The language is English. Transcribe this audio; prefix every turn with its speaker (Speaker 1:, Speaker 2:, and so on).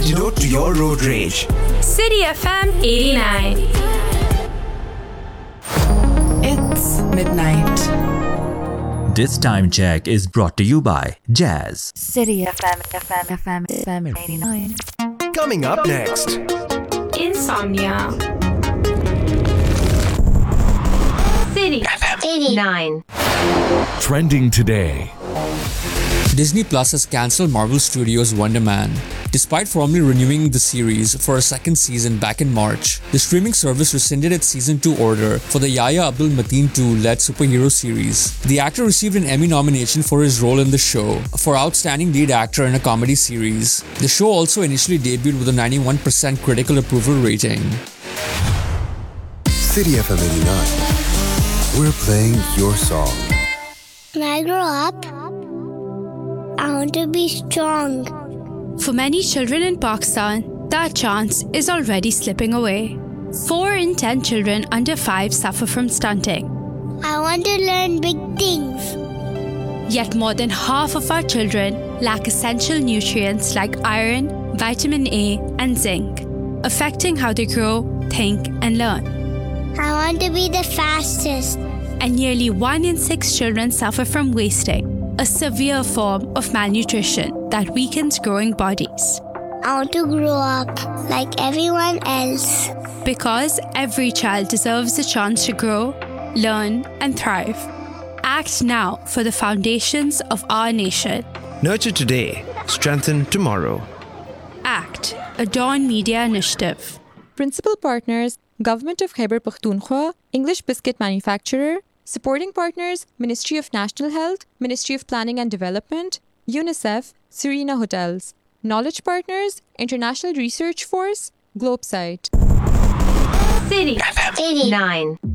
Speaker 1: antidote to your road rage.
Speaker 2: City FM 89.
Speaker 3: It's midnight.
Speaker 4: This time check is brought to you by Jazz.
Speaker 5: City FM 89.
Speaker 1: Coming up next.
Speaker 2: Insomnia. City FM 89.
Speaker 6: Trending today.
Speaker 7: Disney Plus has cancelled Marvel Studios' Wonder Man. Despite formally renewing the series for a second season back in March, the streaming service rescinded its Season 2 order for the Yahya Abdul-Mateen II-led superhero series. The actor received an Emmy nomination for his role in the show for Outstanding Lead Actor in a Comedy Series. The show also initially debuted with a 91% critical approval rating.
Speaker 8: City FM 89. We're playing your song.
Speaker 9: When I grow up, I want to be strong.
Speaker 10: For many children in Pakistan, that chance is already slipping away. 4 in 10 children under 5 suffer from stunting.
Speaker 9: I want to learn big things.
Speaker 10: Yet more than half of our children lack essential nutrients like iron, vitamin A, and zinc, affecting how they grow, think, and learn.
Speaker 9: I want to be the fastest.
Speaker 10: And nearly 1 in 6 children suffer from wasting, a severe form of malnutrition that weakens growing bodies.
Speaker 9: I want to grow up like everyone else.
Speaker 10: Because every child deserves a chance to grow, learn, and thrive. Act now for the foundations of our nation.
Speaker 1: Nurture today, strengthen tomorrow.
Speaker 10: ACT, a Dawn Media initiative.
Speaker 11: Principal partners, Government of Khyber Pakhtunkhwa, English Biscuit Manufacturer. Supporting partners, Ministry of National Health, Ministry of Planning and Development, UNICEF, Serena Hotels. Knowledge partners, International Research Force, Globesite.
Speaker 2: City FM 89.